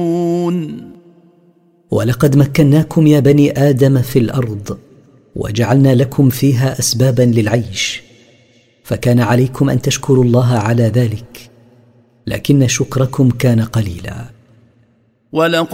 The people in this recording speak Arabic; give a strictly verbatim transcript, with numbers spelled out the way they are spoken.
ولقد مكناكم يا بني آدم في الأرض وجعلنا لكم فيها أسبابا للعيش، فكان عليكم أن تشكروا الله على ذلك، لكن شكركم كان قليلا.